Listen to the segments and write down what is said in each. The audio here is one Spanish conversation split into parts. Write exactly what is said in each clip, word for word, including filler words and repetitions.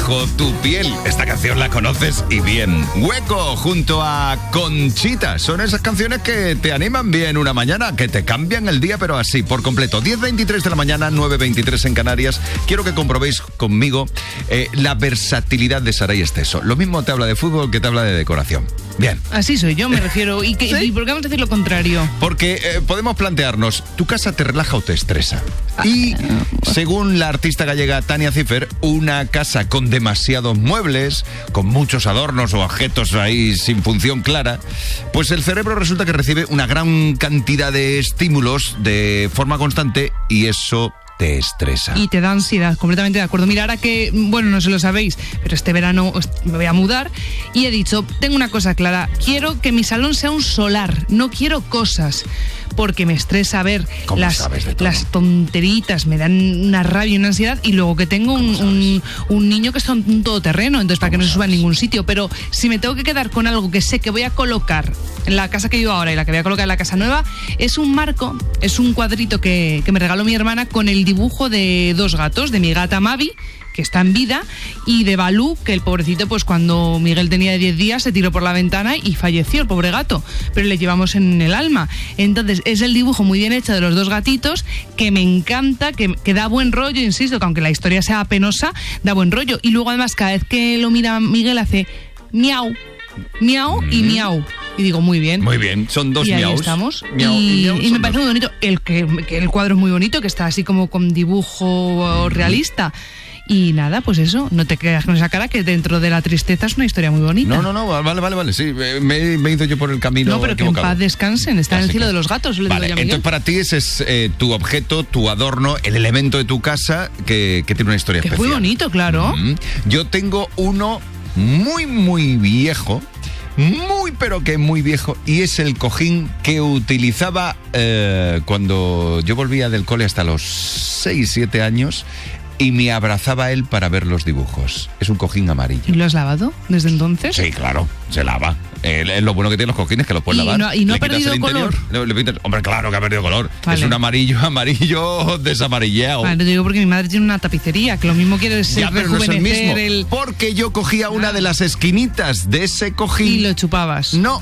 bajo tu piel. Esta canción la conoces y bien. Hueco junto a Conchita. Son esas canciones que te animan bien una mañana, que te cambian el día, pero así, por completo. diez veintitrés de la mañana, nueve veintitrés en Canarias. Quiero que comprobéis conmigo eh, la versatilidad de Saray Esteso. Lo mismo te habla de fútbol que te habla de decoración. Bien. Así soy yo, me refiero. ¿Y, que, ¿Sí? ¿Y por qué vamos a decir lo contrario? Porque eh, podemos plantearnos, ¿tu casa te relaja o te estresa? Y según la artista gallega Tania Ciffer, una casa con demasiados muebles, con muchos adornos o objetos ahí sin función clara, pues el cerebro resulta que recibe una gran cantidad de estímulos de forma constante y eso te estresa. Y te da ansiedad, completamente de acuerdo. Mira, ahora que, bueno, no se lo sabéis, pero este verano me voy a mudar y he dicho, tengo una cosa clara, quiero que mi salón sea un solar, no quiero cosas, porque me estresa ver las, las tonteritas, me dan una rabia y una ansiedad, y luego que tengo un, un, un niño que es un todoterreno, entonces para que no se suba a ningún sitio, pero si me tengo que quedar con algo que sé que voy a colocar en la casa que vivo ahora y la que voy a colocar en la casa nueva, es un marco, es un cuadrito que, que me regaló mi hermana con el dibujo de dos gatos, de mi gata Mavi, que está en vida, y de Balú, que el pobrecito, pues cuando Miguel tenía diez días se tiró por la ventana y falleció el pobre gato, pero le llevamos en el alma. Entonces es el dibujo muy bien hecho de los dos gatitos, que me encanta, que, que da buen rollo, insisto, que aunque la historia sea penosa, da buen rollo. Y luego además cada vez que lo mira Miguel hace miau, miau y miau. Y digo, muy bien. Muy bien, son dos y miaus. Ahí estamos. Miau, y, y, miau y me parece dos. Muy bonito. El, que, que el cuadro es muy bonito, que está así como con dibujo realista. Y nada, pues eso, no te quedas con esa cara, que dentro de la tristeza es una historia muy bonita. No, no, no, vale, vale, vale, sí, me, me he ido yo por el camino No, pero equivocado. Que en paz descansen, está ya en el cielo que... de los gatos. Le vale, digo yo a entonces para ti ese es eh, tu objeto, tu adorno, el elemento de tu casa que, que tiene una historia que especial. Es muy bonito, claro. Mm-hmm. Yo tengo uno muy, muy viejo, muy, pero que muy viejo, y es el cojín que utilizaba eh, cuando yo volvía del cole hasta los seis, siete años, y me abrazaba él para ver los dibujos. Es un cojín amarillo. ¿Y lo has lavado desde entonces? Sí, claro, se lava. Eh, lo bueno que tienen los cojines, que los puedes ¿Y lavar. No, ¿Y no le ha perdido color? Le, le pintas, hombre, claro que ha perdido color. Vale. Es un amarillo, amarillo desamarillado. Vale, te digo porque mi madre tiene una tapicería, que lo mismo quiere ser ya, pero no es el mismo. El... Porque yo cogía una ah. de las esquinitas de ese cojín. Y lo chupabas. No,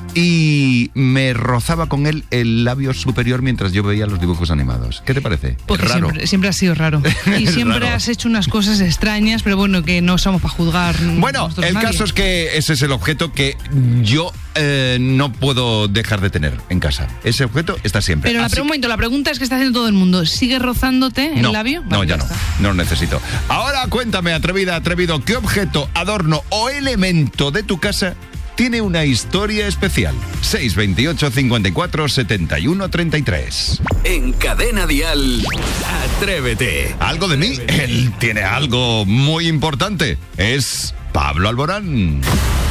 y me rozaba con él el labio superior mientras yo veía los dibujos animados. ¿Qué te parece? Porque es raro. Siempre, siempre ha sido raro. Y siempre raro. Has hecho unas cosas extrañas, pero bueno, que no somos para juzgar. Bueno, el nadie. Caso es que ese es el objeto que yo eh, no puedo dejar de tener en casa. Ese objeto está siempre. Pero Así... la, un momento, la pregunta es que está haciendo todo el mundo. ¿Sigue rozándote no, el labio? Vale, no, ya, ya no. Está. No lo necesito. Ahora cuéntame, atrevida, atrevido, ¿qué objeto, adorno o elemento de tu casa tiene una historia especial? seis veintiocho, cincuenta y cuatro, setenta y uno, treinta y tres. En Cadena Dial, Atrévete. ¿Algo de mí? Él tiene algo muy importante. Es Pablo Alborán.